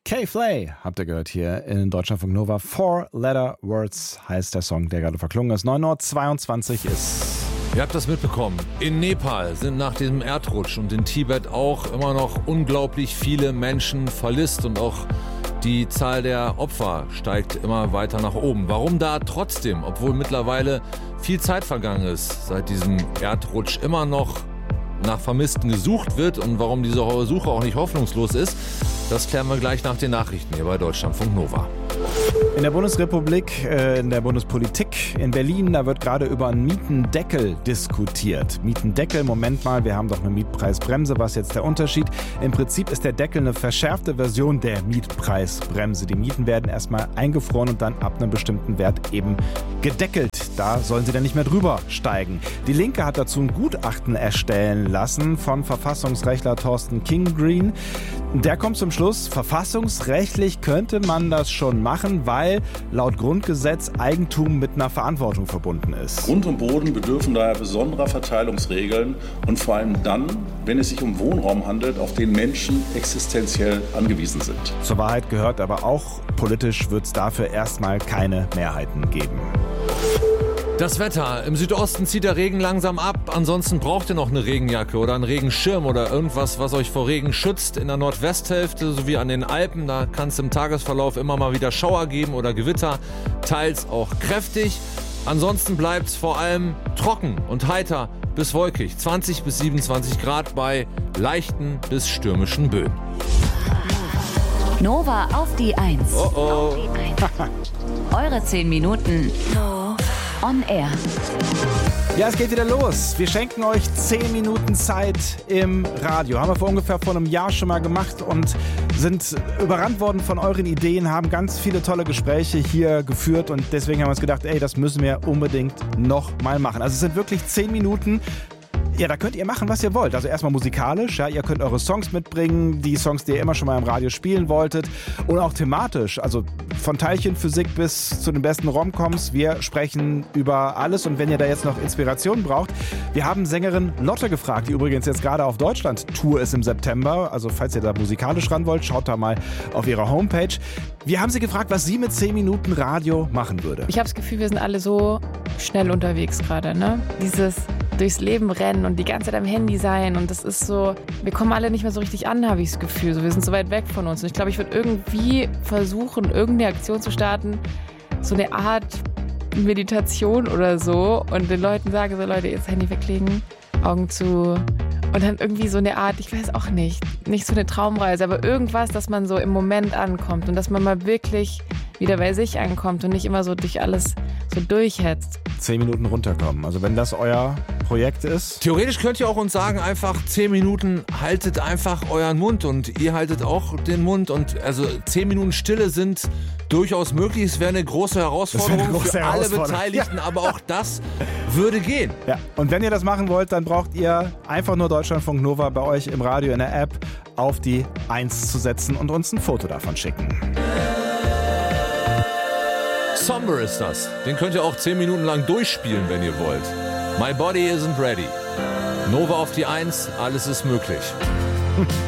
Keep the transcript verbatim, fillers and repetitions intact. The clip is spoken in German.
K-Flay habt ihr gehört hier in Deutschlandfunk Nova. Four Letter Words heißt der Song, der gerade verklungen ist. neun Uhr zweiundzwanzig ist. Ihr habt das mitbekommen. In Nepal sind nach diesem Erdrutsch und in Tibet auch immer noch unglaublich viele Menschen vermisst und auch die Zahl der Opfer steigt immer weiter nach oben. Warum da trotzdem, obwohl mittlerweile viel Zeit vergangen ist, seit diesem Erdrutsch immer noch nach Vermissten gesucht wird und warum diese Suche auch nicht hoffnungslos ist, das klären wir gleich nach den Nachrichten hier bei Deutschlandfunk Nova. In der Bundesrepublik, äh, in der Bundespolitik in Berlin, da wird gerade über einen Mietendeckel diskutiert. Mietendeckel, Moment mal, wir haben doch eine Mietpreisbremse, was ist jetzt der Unterschied? Im Prinzip ist der Deckel eine verschärfte Version der Mietpreisbremse. Die Mieten werden erstmal eingefroren und dann ab einem bestimmten Wert eben gedeckelt. Da sollen sie dann nicht mehr drüber steigen. Die Linke hat dazu ein Gutachten erstellen lassen von Verfassungsrechtler Thorsten Kingreen. Der kommt zum Schluss, verfassungsrechtlich könnte man das schon machen, weil laut Grundgesetz Eigentum mit einer Verantwortung verbunden ist. Grund und Boden bedürfen daher besonderer Verteilungsregeln und vor allem dann, wenn es sich um Wohnraum handelt, auf den Menschen existenziell angewiesen sind. Zur Wahrheit gehört aber auch, politisch wird es dafür erstmal keine Mehrheiten geben. Das Wetter. Im Südosten zieht der Regen langsam ab. Ansonsten braucht ihr noch eine Regenjacke oder einen Regenschirm oder irgendwas, was euch vor Regen schützt. In der Nordwesthälfte sowie an den Alpen, da kann es im Tagesverlauf immer mal wieder Schauer geben oder Gewitter, teils auch kräftig. Ansonsten bleibt es vor allem trocken und heiter bis wolkig. zwanzig bis siebenundzwanzig Grad bei leichten bis stürmischen Böen. Nova auf die Eins. Oh oh. Eure zehn Minuten on air. Ja, es geht wieder los. Wir schenken euch zehn Minuten Zeit im Radio. Haben wir vor ungefähr vor einem Jahr schon mal gemacht und sind überrannt worden von euren Ideen, haben ganz viele tolle Gespräche hier geführt und deswegen haben wir uns gedacht, ey, das müssen wir unbedingt noch mal machen. Also es sind wirklich zehn Minuten. Ja, da könnt ihr machen, was ihr wollt. Also erstmal musikalisch, ja, ihr könnt eure Songs mitbringen, die Songs, die ihr immer schon mal im Radio spielen wolltet. Und auch thematisch, also von Teilchenphysik bis zu den besten Romcoms. Wir sprechen über alles und wenn ihr da jetzt noch Inspiration braucht, wir haben Sängerin Lotte gefragt, die übrigens jetzt gerade auf Deutschland-Tour ist im September. Also falls ihr da musikalisch ran wollt, schaut da mal auf ihrer Homepage. Wir haben sie gefragt, was sie mit zehn Minuten Radio machen würde. Ich habe das Gefühl, wir sind alle so schnell unterwegs gerade, ne? Dieses durchs Leben rennen und die ganze Zeit am Handy sein und das ist so, wir kommen alle nicht mehr so richtig an, habe ich das Gefühl. So, wir sind so weit weg von uns und ich glaube, ich würde irgendwie versuchen, irgendeine Aktion zu starten, so eine Art Meditation oder so und den Leuten sagen so, Leute, jetzt Handy weglegen, Augen zu und dann irgendwie so eine Art, ich weiß auch nicht, nicht so eine Traumreise, aber irgendwas, dass man so im Moment ankommt und dass man mal wirklich wieder bei sich ankommt und nicht immer so durch alles so durchhetzt. Zehn Minuten runterkommen. Also wenn das euer Projekt ist. Theoretisch könnt ihr auch uns sagen, einfach zehn Minuten haltet einfach euren Mund und ihr haltet auch den Mund und also zehn Minuten Stille sind durchaus möglich. Es wäre eine große Herausforderung eine große für alle Herausforderung. Beteiligten, Ja. aber auch das würde gehen. Ja, und wenn ihr das machen wollt, dann braucht ihr einfach nur Deutschlandfunk Nova bei euch im Radio in der App auf die Eins zu setzen und uns ein Foto davon schicken. Somber ist das. Den könnt ihr auch zehn Minuten lang durchspielen, wenn ihr wollt. My body isn't ready. Nova auf die Eins, alles ist möglich.